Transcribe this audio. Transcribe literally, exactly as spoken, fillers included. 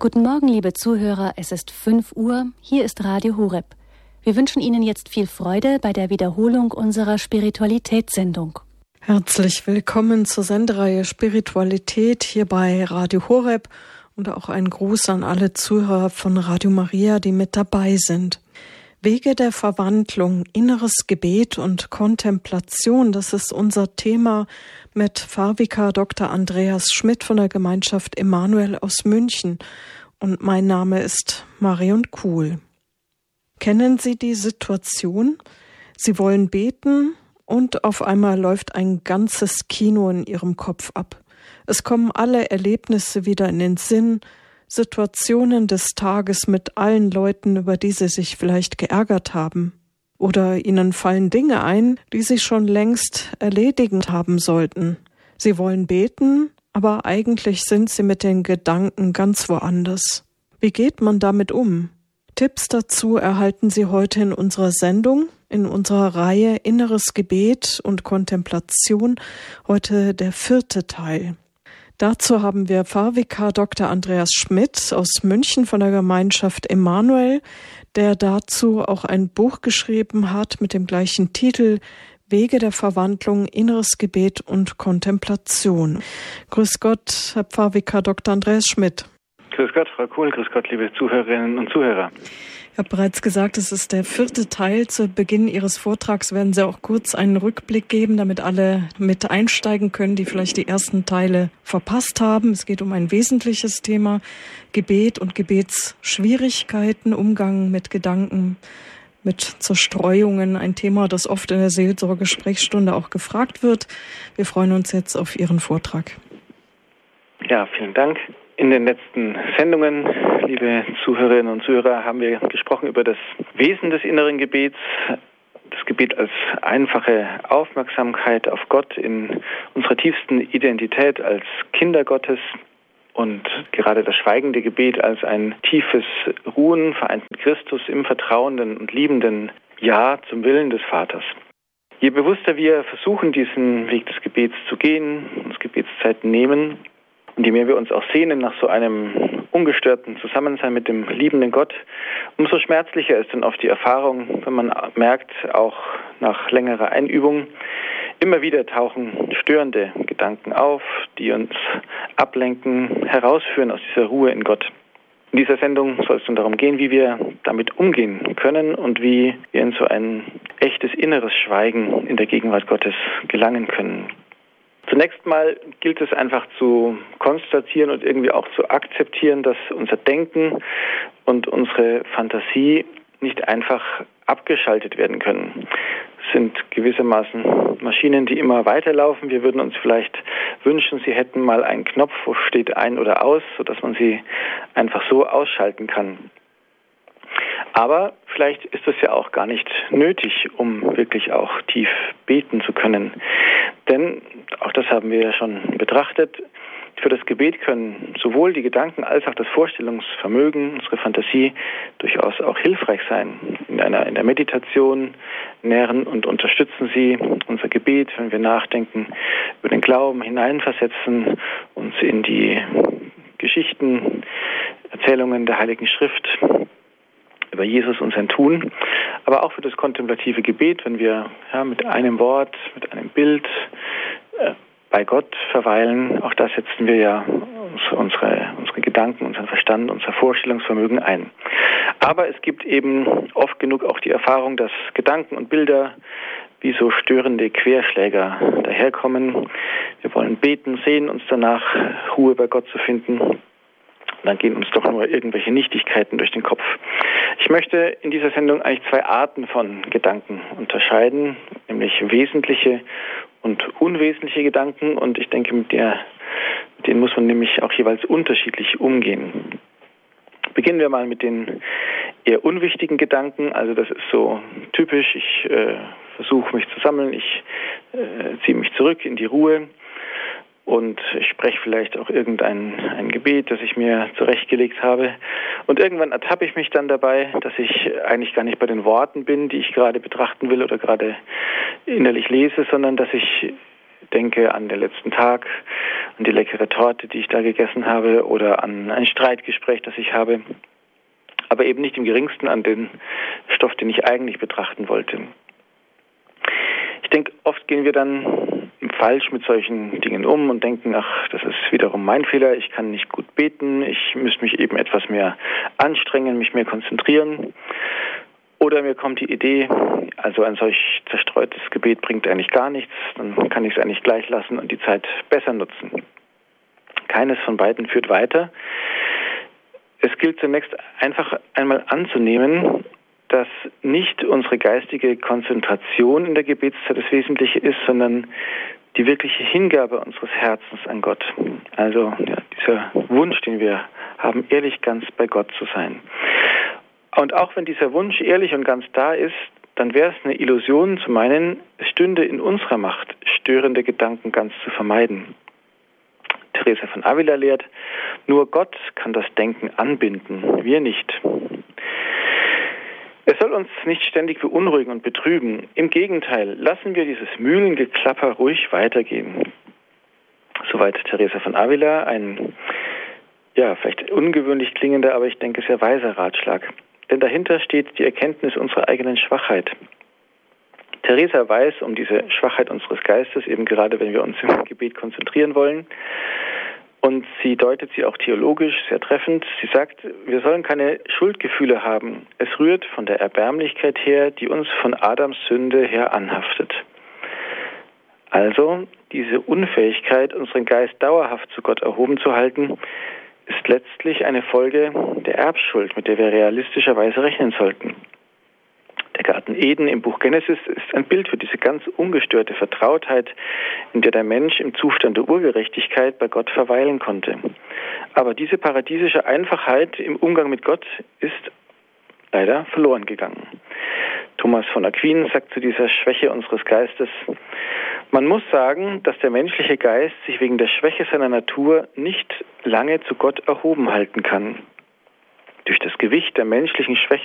Guten Morgen, liebe Zuhörer, es ist fünf Uhr, hier ist Radio Horeb. Wir wünschen Ihnen jetzt viel Freude bei der Wiederholung unserer Spiritualitätssendung. Herzlich willkommen zur Sendereihe Spiritualität hier bei Radio Horeb und auch ein Gruß an alle Zuhörer von Radio Maria, die mit dabei sind. Wege der Verwandlung, inneres Gebet und Kontemplation, das ist unser Thema mit Pfarrvikar Doktor Andreas Schmidt von der Gemeinschaft Emanuel aus München. Und mein Name ist Marion Kuhl. Kennen Sie die Situation? Sie wollen beten und auf einmal läuft ein ganzes Kino in Ihrem Kopf ab. Es kommen alle Erlebnisse wieder in den Sinn, Situationen des Tages mit allen Leuten, über die Sie sich vielleicht geärgert haben. Oder Ihnen fallen Dinge ein, die Sie schon längst erledigen haben sollten. Sie wollen beten, aber eigentlich sind Sie mit den Gedanken ganz woanders. Wie geht man damit um? Tipps dazu erhalten Sie heute in unserer Sendung, in unserer Reihe Inneres Gebet und Kontemplation, heute der vierte Teil. Dazu haben wir Pfarrvikar Doktor Andreas Schmidt aus München von der Gemeinschaft Emanuel, der dazu auch ein Buch geschrieben hat mit dem gleichen Titel Wege der Verwandlung, inneres Gebet und Kontemplation. Grüß Gott, Herr Pfarrvikar Doktor Andreas Schmidt. Grüß Gott, Frau Kuhl, grüß Gott, liebe Zuhörerinnen und Zuhörer. Ich habe bereits gesagt, es ist der vierte Teil. Zu Beginn Ihres Vortrags werden Sie auch kurz einen Rückblick geben, damit alle mit einsteigen können, die vielleicht die ersten Teile verpasst haben. Es geht um ein wesentliches Thema, Gebet und Gebetsschwierigkeiten, Umgang mit Gedanken, mit Zerstreuungen, ein Thema, das oft in der Seelsorge-Sprechstunde auch gefragt wird. Wir freuen uns jetzt auf Ihren Vortrag. Ja, vielen Dank. In den letzten Sendungen, liebe Zuhörerinnen und Zuhörer, haben wir gesprochen über das Wesen des inneren Gebets, das Gebet als einfache Aufmerksamkeit auf Gott in unserer tiefsten Identität als Kinder Gottes und gerade das schweigende Gebet als ein tiefes Ruhen, vereint mit Christus im vertrauenden und liebenden Ja zum Willen des Vaters. Je bewusster wir versuchen, diesen Weg des Gebets zu gehen, uns Gebetszeiten nehmen, und je mehr wir uns auch sehnen nach so einem ungestörten Zusammensein mit dem liebenden Gott, umso schmerzlicher ist dann oft die Erfahrung, wenn man merkt, auch nach längerer Einübung, immer wieder tauchen störende Gedanken auf, die uns ablenken, herausführen aus dieser Ruhe in Gott. In dieser Sendung soll es nun darum gehen, wie wir damit umgehen können und wie wir in so ein echtes inneres Schweigen in der Gegenwart Gottes gelangen können. Zunächst mal gilt es einfach zu konstatieren und irgendwie auch zu akzeptieren, dass unser Denken und unsere Fantasie nicht einfach abgeschaltet werden können. Es sind gewissermaßen Maschinen, die immer weiterlaufen. Wir würden uns vielleicht wünschen, sie hätten mal einen Knopf, wo steht ein oder aus, sodass man sie einfach so ausschalten kann. Aber vielleicht ist das ja auch gar nicht nötig, um wirklich auch tief beten zu können. Denn, auch das haben wir ja schon betrachtet, für das Gebet können sowohl die Gedanken als auch das Vorstellungsvermögen, unsere Fantasie durchaus auch hilfreich sein. In einer, in der Meditation nähren und unterstützen sie unser Gebet, wenn wir nachdenken, über den Glauben hineinversetzen, uns in die Geschichten, Erzählungen der Heiligen Schrift über Jesus und sein Tun, aber auch für das kontemplative Gebet, wenn wir ja, mit einem Wort, mit einem Bild äh, bei Gott verweilen, auch da setzen wir ja unsere, unsere Gedanken, unseren Verstand, unser Vorstellungsvermögen ein. Aber es gibt eben oft genug auch die Erfahrung, dass Gedanken und Bilder wie so störende Querschläger daherkommen. Wir wollen beten, sehen uns danach, Ruhe bei Gott zu finden. Dann gehen uns doch nur irgendwelche Nichtigkeiten durch den Kopf. Ich möchte in dieser Sendung eigentlich zwei Arten von Gedanken unterscheiden, nämlich wesentliche und unwesentliche Gedanken. Und ich denke, mit, der, mit denen muss man nämlich auch jeweils unterschiedlich umgehen. Beginnen wir mal mit den eher unwichtigen Gedanken. Also das ist so typisch. Ich äh, versuche mich zu sammeln. Ich äh, ziehe mich zurück in die Ruhe. Und ich spreche vielleicht auch irgendein ein Gebet, das ich mir zurechtgelegt habe. Und irgendwann ertappe ich mich dann dabei, dass ich eigentlich gar nicht bei den Worten bin, die ich gerade betrachten will oder gerade innerlich lese, sondern dass ich denke an den letzten Tag, an die leckere Torte, die ich da gegessen habe, oder an ein Streitgespräch, das ich habe, aber eben nicht im geringsten an den Stoff, den ich eigentlich betrachten wollte. Ich denke, oft gehen wir dann falsch mit solchen Dingen um und denken, ach, das ist wiederum mein Fehler, ich kann nicht gut beten, ich müsste mich eben etwas mehr anstrengen, mich mehr konzentrieren. Oder mir kommt die Idee, also ein solch zerstreutes Gebet bringt eigentlich gar nichts, dann kann ich es eigentlich gleich lassen und die Zeit besser nutzen. Keines von beiden führt weiter. Es gilt zunächst einfach einmal anzunehmen, dass nicht unsere geistige Konzentration in der Gebetszeit das Wesentliche ist, sondern die wirkliche Hingabe unseres Herzens an Gott. Also ja, dieser Wunsch, den wir haben, ehrlich ganz bei Gott zu sein. Und auch wenn dieser Wunsch ehrlich und ganz da ist, dann wäre es eine Illusion zu meinen, es stünde in unserer Macht, störende Gedanken ganz zu vermeiden. Teresa von Avila lehrt, nur Gott kann das Denken anbinden, wir nicht. Es soll uns nicht ständig beunruhigen und betrüben. Im Gegenteil, lassen wir dieses Mühlengeklapper ruhig weitergehen. Soweit Teresa von Avila, ein, ja, vielleicht ungewöhnlich klingender, aber ich denke sehr weiser Ratschlag. Denn dahinter steht die Erkenntnis unserer eigenen Schwachheit. Teresa weiß um diese Schwachheit unseres Geistes, eben gerade wenn wir uns im Gebet konzentrieren wollen. Und sie deutet sie auch theologisch sehr treffend. Sie sagt, wir sollen keine Schuldgefühle haben. Es rührt von der Erbärmlichkeit her, die uns von Adams Sünde her anhaftet. Also, diese Unfähigkeit, unseren Geist dauerhaft zu Gott erhoben zu halten, ist letztlich eine Folge der Erbschuld, mit der wir realistischerweise rechnen sollten. Der Garten Eden im Buch Genesis ist ein Bild für diese ganz ungestörte Vertrautheit, in der der Mensch im Zustand der Urgerechtigkeit bei Gott verweilen konnte. Aber diese paradiesische Einfachheit im Umgang mit Gott ist leider verloren gegangen. Thomas von Aquin sagt zu dieser Schwäche unseres Geistes, man muss sagen, dass der menschliche Geist sich wegen der Schwäche seiner Natur nicht lange zu Gott erhoben halten kann. Durch das Gewicht der menschlichen Schwäche